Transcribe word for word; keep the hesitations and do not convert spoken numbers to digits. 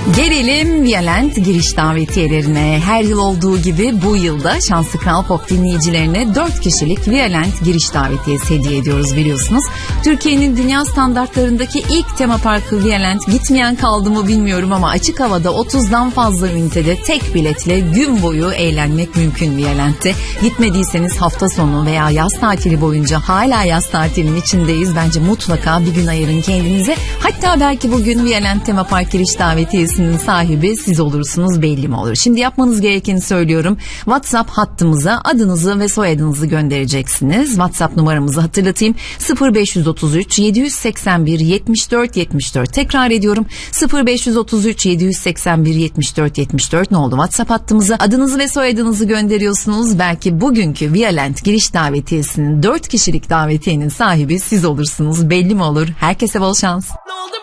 Gelelim Violent giriş davetiyelerine. Her yıl olduğu gibi bu yılda Şanslı Kral Pop dinleyicilerine dört kişilik Violent giriş davetiyesi hediye ediyoruz biliyorsunuz. Türkiye'nin dünya standartlarındaki ilk tema parkı Violent, gitmeyen kaldı mı bilmiyorum ama açık havada otuzdan fazla ünitede tek biletle gün boyu eğlenmek mümkün Violent'te. Gitmediyseniz hafta sonu veya yaz tatili boyunca, hala yaz tatilinin içindeyiz, bence mutlaka bir gün ayırın kendinize. Hatta belki bugün Violent tema park giriş davetiyesi sahibi siz olursunuz, belli mi olur? Şimdi yapmanız gerekeni söylüyorum. WhatsApp hattımıza adınızı ve soyadınızı göndereceksiniz. WhatsApp numaramızı hatırlatayım. sıfır beş otuz üç yedi seksen bir yetmiş dört yetmiş dört. Tekrar ediyorum. sıfır beş otuz üç yedi seksen bir yetmiş dört yetmiş dört. Ne oldu? WhatsApp hattımıza adınızı ve soyadınızı gönderiyorsunuz. Belki bugünkü Violent giriş davetiyesinin dört kişilik davetiyenin sahibi siz olursunuz. Belli mi olur? Herkese bol şans.